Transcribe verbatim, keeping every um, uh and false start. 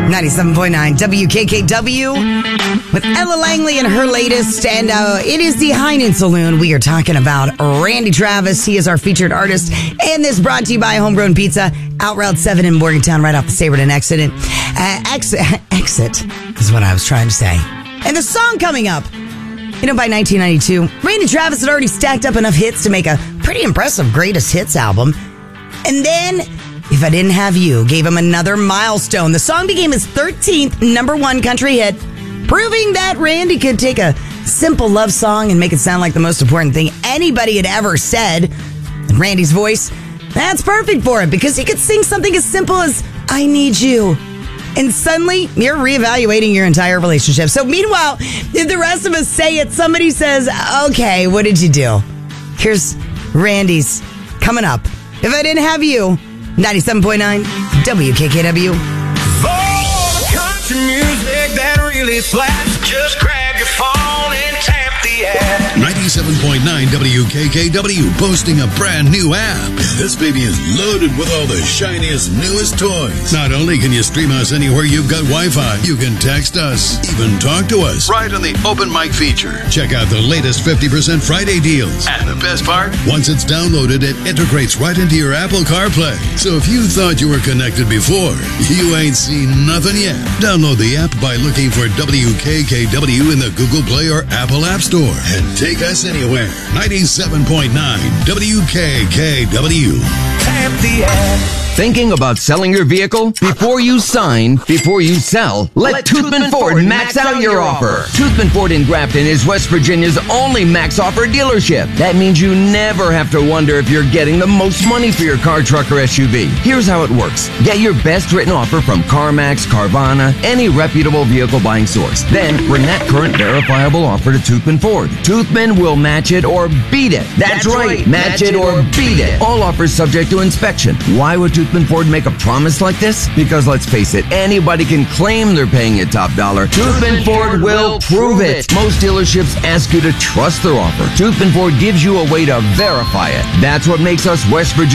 ninety-seven point nine W K K W with Ella Langley and her latest. And uh, it is the Heinen Saloon. We are talking about Randy Travis. He is our featured artist. And this brought to you by Homegrown Pizza, out Route seven in Morgantown, right off the Saberton exit. Uh, exit. Exit is what I was trying to say. And the song coming up, you know, by nineteen ninety-two, Randy Travis had already stacked up enough hits to make a pretty impressive greatest hits album. And then If I Didn't Have You gave him another milestone. The song became his thirteenth number one country hit, proving that Randy could take a simple love song and make it sound like the most important thing anybody had ever said. And Randy's voice, that's perfect for it, because he could sing something as simple as, I need you. And suddenly, you're reevaluating your entire relationship. So meanwhile, if the rest of us say it, somebody says, okay, what did you do? Here's Randy's coming up. If I Didn't Have You, ninety-seven point nine W K K W. For country music that really slaps, just grab your phone and tap the app. ninety-seven point nine W K K W boasting a brand new app. This baby is loaded with all the shiniest, newest toys. Not only can you stream us anywhere you've got Wi-Fi, you can text us, even talk to us right on the open mic feature. Check out the latest fifty percent Friday deals. And the best part, once it's downloaded, it integrates right into your Apple CarPlay. So if you thought you were connected before, you ain't seen nothing yet. Download the app by looking for W K K W in the Google Play or Apple App Store. And take us anywhere. ninety-seven point nine W K K W. Tap the app. Thinking about selling your vehicle? Before you sign, before you sell, let, let Toothman Ford, Ford max out your offer. Toothman Ford in Grafton is West Virginia's only max offer dealership. That means you never have to wonder if you're getting the most money for your car, truck, or S U V. Here's how it works. Get your best written offer from CarMax, Carvana, any reputable vehicle buying source. Then bring that current verifiable offer to Toothman Ford. Toothman will match it or beat it. That's, That's right, match, match it or beat it. All offers subject to inspection. Why would Toothman Ford make a promise like this? Because let's face it, anybody can claim they're paying you top dollar. Toothman Ford will prove it. Most dealerships ask you to trust their offer. Toothman Ford gives you a way to verify it. That's what makes us West Virginia